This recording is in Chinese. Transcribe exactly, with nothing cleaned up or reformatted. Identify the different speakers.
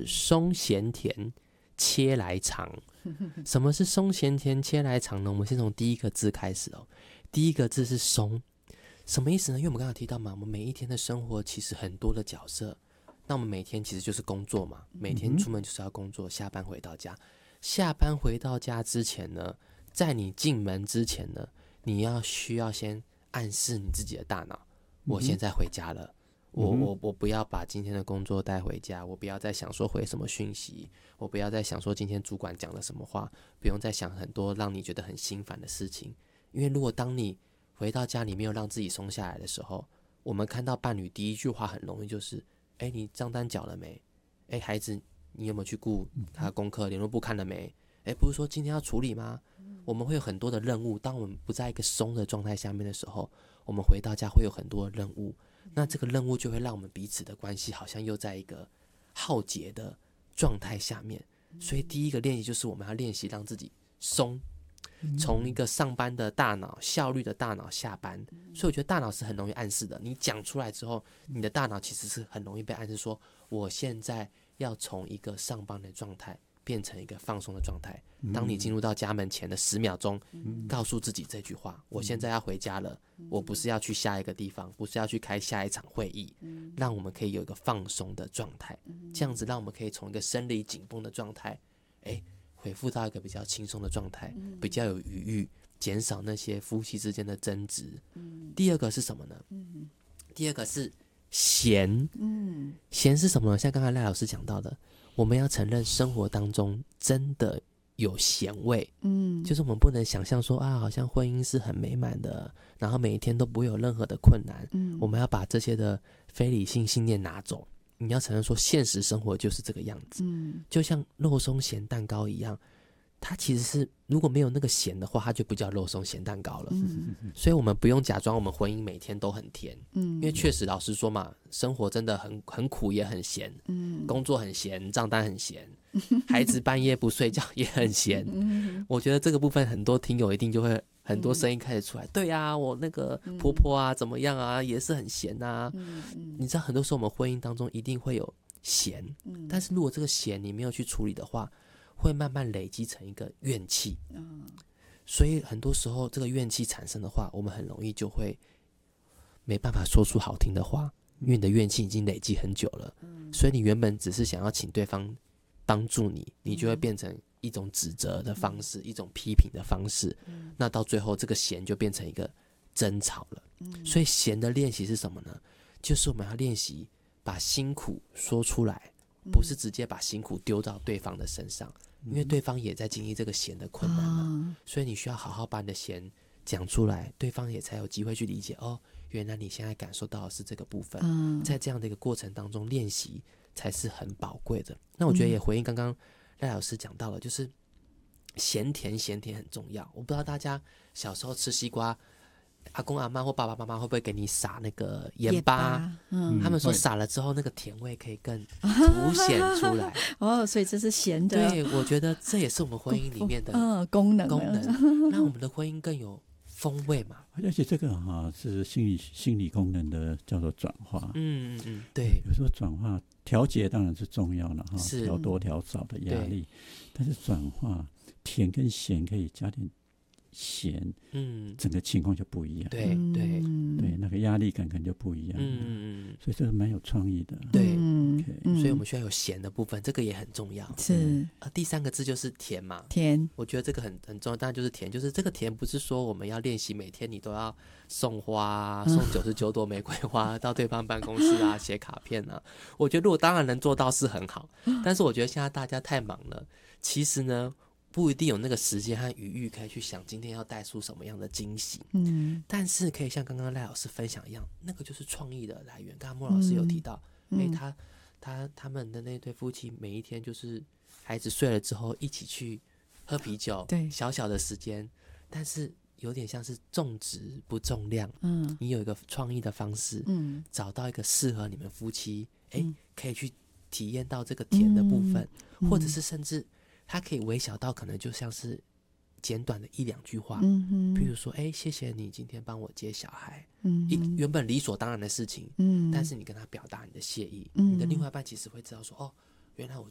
Speaker 1: 是松咸甜切来尝。什么是松咸甜切来尝呢？我们先从第一个字开始哦。第一个字是松，什么意思呢？因为我们刚刚提到嘛，我们每一天的生活其实很多的角色，那我们每天其实就是工作嘛，每天出门就是要工作，下班回到家，下班回到家之前呢，在你进门之前呢，你要需要先暗示你自己的大脑，我现在回家了。我我我不要把今天的工作带回家，我不要再想说回什么讯息，我不要再想说今天主管讲了什么话，不用再想很多让你觉得很心烦的事情。因为如果当你回到家你没有让自己松下来的时候，我们看到伴侣第一句话很容易就是哎，你账单缴了没？哎，孩子你有没有去顾他的功课，联络簿看了没？哎，不是说今天要处理吗？我们会有很多的任务，当我们不在一个松的状态下面的时候，我们回到家会有很多的任务，那这个任务就会让我们彼此的关系好像又在一个浩劫的状态下面。所以第一个练习就是我们要练习让自己松，从一个上班的大脑效率的大脑下班。所以我觉得大脑是很容易暗示的，你讲出来之后，你的大脑其实是很容易被暗示说我现在要从一个上班的状态变成一个放松的状态。当你进入到家门前的十秒钟，告诉自己这句话，我现在要回家了，我不是要去下一个地方，不是要去开下一场会议，让我们可以有一个放松的状态，这样子让我们可以从一个生理紧绷的状态哎，恢复到一个比较轻松的状态，比较有余裕，减少那些夫妻之间的争执。第二个是什么呢？第二个是咸。咸是什么呢？像刚才赖老师讲到的，我们要承认生活当中真的有咸味，嗯，就是我们不能想象说啊，好像婚姻是很美满的，然后每一天都不会有任何的困难，嗯，我们要把这些的非理性信念拿走。你要承认说，现实生活就是这个样子，嗯，就像肉松咸蛋糕一样，它其实是如果没有那个咸的话，它就不叫肉松咸蛋糕了。嗯，所以我们不用假装我们婚姻每天都很甜，嗯，因为确实老实说嘛，生活真的很很苦也很咸，嗯，工作很咸，账单很咸，孩子半夜不睡觉也很咸。嗯，我觉得这个部分很多听友一定就会很多声音开始出来，嗯，对啊，我那个婆婆啊怎么样啊，也是很咸啊。嗯，你知道很多时候我们婚姻当中一定会有咸，嗯，但是如果这个咸你没有去处理的话，会慢慢累积成一个怨气。嗯，所以很多时候这个怨气产生的话，我们很容易就会没办法说出好听的话，因为你的怨气已经累积很久了。嗯，所以你原本只是想要请对方帮助你，你就会变成一种指责的方式，嗯，一种批评的方式，嗯，那到最后这个咸就变成一个争吵了。嗯，所以咸的练习是什么呢？就是我们要练习把辛苦说出来，不是直接把辛苦丢到对方的身上，因为对方也在经历这个咸的困难嘛，嗯，所以你需要好好把你的咸讲出来，对方也才有机会去理解，哦，原来你现在感受到的是这个部分。嗯，在这样的一个过程当中练习才是很宝贵的。那我觉得也回应刚刚赖老师讲到了，就是咸甜咸甜很重要。我不知道大家小时候吃西瓜，阿公阿嬷或爸爸妈妈会不会给你撒那个盐巴？嗯，他们说撒了之后那个甜味可以更凸显出来。
Speaker 2: 哦，所以这是咸的。
Speaker 1: 对，我觉得这也是我们婚姻里面的
Speaker 2: 嗯功能，
Speaker 1: 功能让我们的婚姻更有风味嘛。
Speaker 3: 而且这个哈、啊、是心理心理功能的，叫做转化。
Speaker 1: 嗯嗯，对。
Speaker 3: 有时候转化调节当然是重要了哈，调多调少的压力，但是转化甜跟咸可以加点咸，嗯，整个情况就不一样。
Speaker 1: 对对
Speaker 3: 对，那个压力感可能就不一样。嗯嗯，所以这个蛮有创意的。
Speaker 1: 对，嗯 okay 所以我们需要有咸的部分，这个也很重要。
Speaker 2: 是、嗯
Speaker 1: 啊，第三个字就是甜嘛，
Speaker 2: 甜。
Speaker 1: 我觉得这个很很重要，当然就是甜，就是这个甜不是说我们要练习每天你都要送花，送九十九朵玫瑰花到对方办公室啊，写卡片啊。我觉得如果当然能做到是很好，但是我觉得现在大家太忙了，其实呢。不一定有那个时间和余裕可以去想今天要带出什么样的惊喜，嗯，但是可以像刚刚赖老师分享一样，那个就是创意的来源。刚刚莫老师有提到，嗯欸、他他他们的那对夫妻每一天就是孩子睡了之后一起去喝啤酒，
Speaker 2: 对，
Speaker 1: 小小的时间，但是有点像是重质不重量，嗯，你有一个创意的方式，嗯，找到一个适合你们夫妻，哎、欸嗯，可以去体验到这个甜的部分，嗯、或者是甚至。它可以微小到可能就像是简短的一两句话，嗯哼，比如说，哎，谢谢你今天帮我接小孩，嗯，一原本理所当然的事情，嗯，但是你跟他表达你的谢意，嗯，你的另外一半其实会知道说，哦，原来我